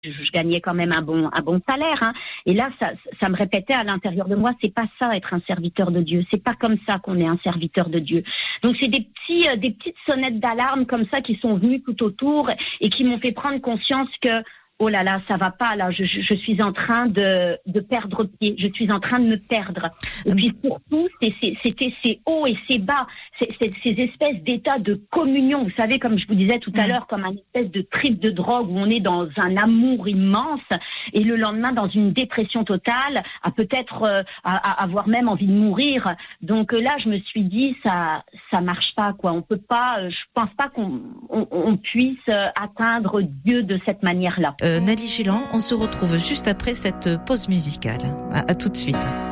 je gagnais quand même un bon salaire, hein. Et là, ça me répétait à l'intérieur de moi, c'est pas ça être un serviteur de Dieu. C'est pas comme ça qu'on est un serviteur de Dieu. Donc c'est des petites sonnettes d'alarme comme ça qui sont venues tout autour et qui m'ont fait prendre conscience que oh là là, ça va pas là. Je suis en train de perdre pied. Je suis en train de me perdre. Et puis surtout, c'était ces hauts et ces bas, ces espèces d'états de communion. Vous savez, comme je vous disais tout à l'heure, comme un espèce de trip de drogue où on est dans un amour immense et le lendemain dans une dépression totale, à peut-être à avoir même envie de mourir. Donc là, je me suis dit ça marche pas quoi. On peut pas. Je pense pas qu'on puisse atteindre Dieu de cette manière-là. Nali Gélan, on se retrouve juste après cette pause musicale. À tout de suite.